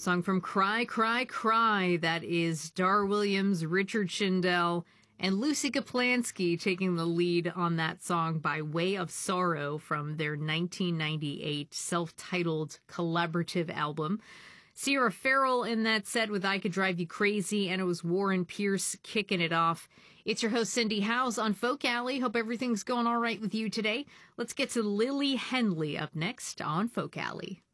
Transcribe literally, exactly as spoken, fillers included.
Song from Cry, Cry, Cry. That is Dar Williams, Richard Shindell, and Lucy Kaplansky taking the lead on that song By Way of Sorrow from their nineteen ninety-eight self-titled collaborative album. Sierra Farrell in that set with I Could Drive You Crazy, and it was Warren Pierce kicking it off. It's your host, Cindy Howes, on Folk Alley. Hope everything's going all right with you today. Let's get to Lily Henley up next on Folk Alley.